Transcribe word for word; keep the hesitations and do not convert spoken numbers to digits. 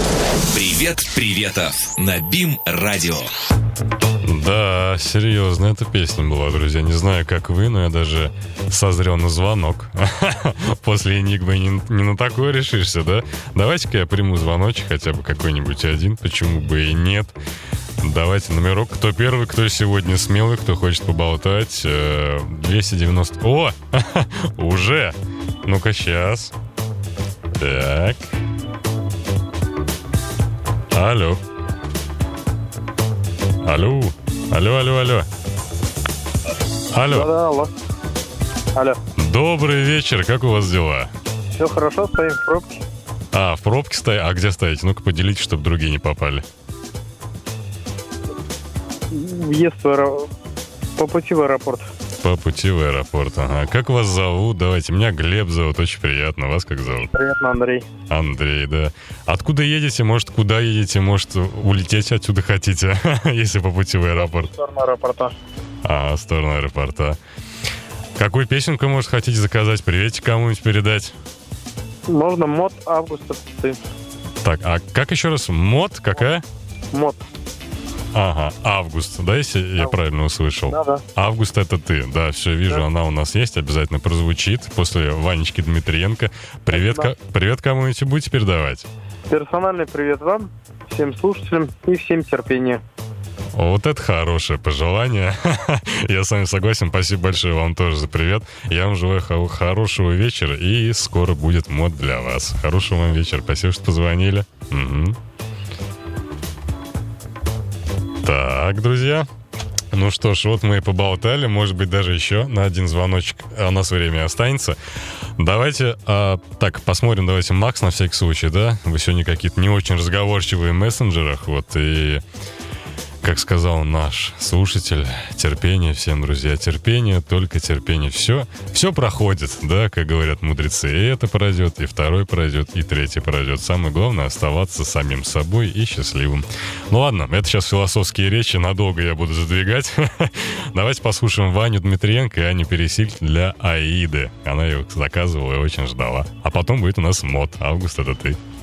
Привет, приветов на БИМ-радио. Да, серьезно, эта песня была, друзья. Не знаю, как вы, но я даже созрел на звонок. После «Энигмы» не, не на такое решишься, да? Давайте-ка я приму звоночек, хотя бы какой-нибудь один, почему бы и нет. Давайте номерок. Кто первый, кто сегодня смелый, кто хочет поболтать. двести девяносто... О! Уже! Ну-ка, сейчас. Так. Алло. Алло. Алло, алло, алло. Алло. Да-да, алло. Алло. Добрый вечер, как у вас дела? Все хорошо, стоим в пробке. А, в пробке стоите? А где стоите? Ну-ка поделитесь, чтобы другие не попали. Въезд в аэро... по пути в аэропорт. По пути в аэропорт, ага. Как вас зовут? Давайте, меня Глеб зовут, очень приятно. Вас как зовут? Приятно, Андрей. Андрей, да. Откуда едете? Может, куда едете? Может, улететь отсюда хотите, если по пути в аэропорт? В сторону аэропорта. А, в сторону аэропорта. Какую песенку, может, хотите заказать? Приветик кому-нибудь передать? Можно мод Августа ты. Так, а как еще раз? Мод какая? Мод. Ага, Август, да, если я правильно услышал? Да-да. Август — это ты, да, все, вижу, да. Она у нас есть, обязательно прозвучит после Ванечки Дмитриенко. Привет, ко- привет кому-нибудь будете передавать? Персональный привет вам, всем слушателям и всем терпения. Вот это хорошее пожелание. Я с вами согласен. Спасибо большое вам тоже за привет. Я вам желаю хорошего вечера, и скоро будет мод для вас. Хорошего вам вечера. Спасибо, что позвонили. Угу. Так, друзья. Ну что ж, вот мы и поболтали. Может быть, даже еще на один звоночек у нас время останется. Давайте, а, так, посмотрим, давайте Макс на всякий случай, да? Вы сегодня какие-то не очень разговорчивые в мессенджерах, вот, и... Как сказал наш слушатель, терпение всем, друзья, терпение, только терпение. Все, все проходит, да, как говорят мудрецы. И это пройдет, и второй пройдет, и третий пройдет. Самое главное — оставаться самим собой и счастливым. Ну ладно, это сейчас философские речи, надолго я буду задвигать. Давайте послушаем Ваню Дмитриенко и Аню Пересиль для Аиды. Она ее заказывала и очень ждала. А потом будет у нас мод. Август — это ты.